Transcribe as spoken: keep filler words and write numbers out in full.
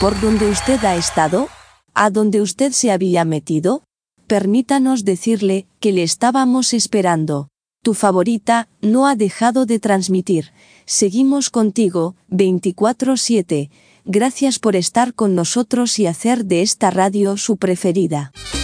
¿Por dónde usted ha estado? ¿A dónde usted se había metido? Permítanos decirle que le estábamos esperando. Tu favorita no ha dejado de transmitir. Seguimos contigo, veinticuatro siete. Gracias por estar con nosotros y hacer de esta radio su preferida.